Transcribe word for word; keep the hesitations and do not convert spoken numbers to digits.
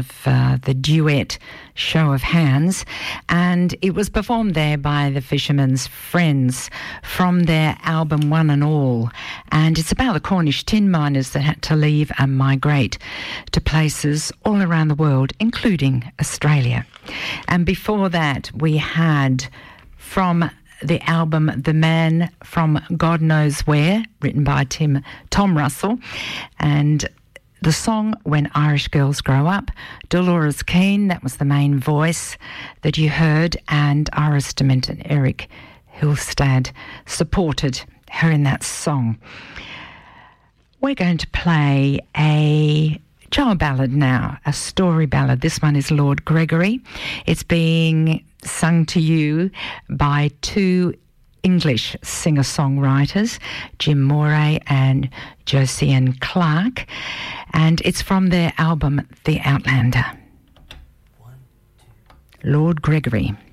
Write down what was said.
Uh, the duet Show of Hands, and it was performed there by the Fisherman's Friends from their album One and All, and it's about the Cornish tin miners that had to leave and migrate to places all around the world, including Australia. And before that we had from the album The Man from God Knows Where, written by Tim Tom Russell, and the song When Irish Girls Grow Up. Dolores Keane, that was the main voice that you heard, and Iris DeMint and Eric Hilstad supported her in that song. We're going to play a child ballad now, a story ballad. This one is Lord Gregory. It's being sung to you by two English singer-songwriters, Jim Moray and Josiane Clark, and it's from their album The Outlander. One, two. Lord Gregory.